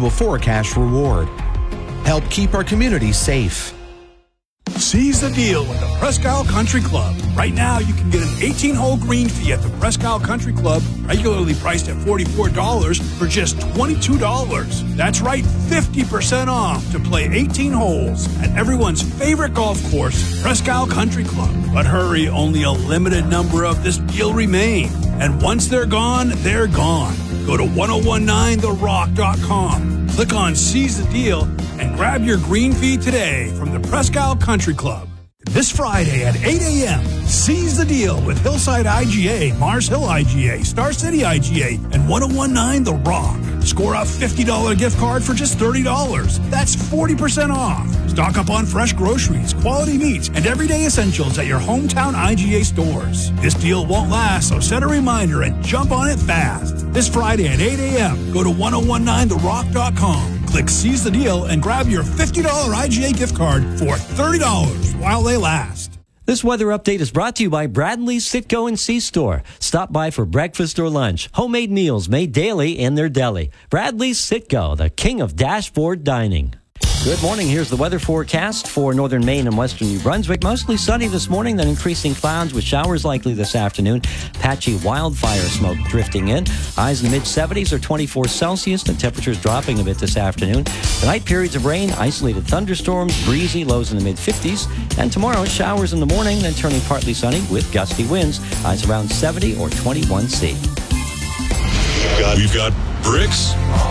unusual for a cash reward. Help keep our community safe. Seize the deal with the Presque Isle Country Club. Right now, you can get an 18-hole green fee at the Presque Isle Country Club, regularly priced at $44 for just $22. That's right, 50% off to play 18 holes at everyone's favorite golf course, Presque Isle Country Club. But hurry, only a limited number of this deal remain. And once they're gone, they're gone. Go to 1019therock.com. Click on Seize the Deal and grab your green fee today from the Presque Isle Country Club. This Friday at 8 a.m., seize the deal with Hillside IGA, Mars Hill IGA, Star City IGA, and 1019 The Rock. Score a $50 gift card for just $30. That's 40% off. Stock up on fresh groceries, quality meats, and everyday essentials at your hometown IGA stores. This deal won't last, so set a reminder and jump on it fast. This Friday at 8 a.m., go to 1019therock.com. Click Seize the Deal and grab your $50 IGA gift card for $30 while they last. This weather update is brought to you by Bradley's Sitco and C-Store. Stop by for breakfast or lunch. Homemade meals made daily in their deli. Bradley's Sitco, the king of dashboard dining. Good morning. Here's the weather forecast for northern Maine and western New Brunswick. Mostly sunny this morning, then increasing clouds with showers likely this afternoon. Patchy wildfire smoke drifting in. Highs in the mid-70s or 24 Celsius. The temperature's dropping a bit this afternoon. Tonight, periods of rain, isolated thunderstorms, breezy, lows in the mid-50s. And tomorrow, showers in the morning, then turning partly sunny with gusty winds. Highs around 70 or 21 C. We've got bricks